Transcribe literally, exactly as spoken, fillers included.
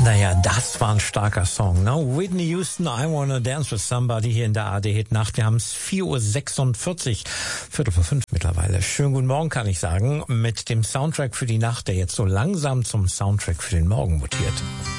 Naja, das war ein starker Song, ne? Whitney Houston, I Wanna Dance With Somebody hier in der A R D-Hit-Nacht. Wir haben es vier Uhr sechsundvierzig, Viertel vor fünf mittlerweile. Schönen guten Morgen, kann ich sagen, mit dem Soundtrack für die Nacht, der jetzt so langsam zum Soundtrack für den Morgen mutiert.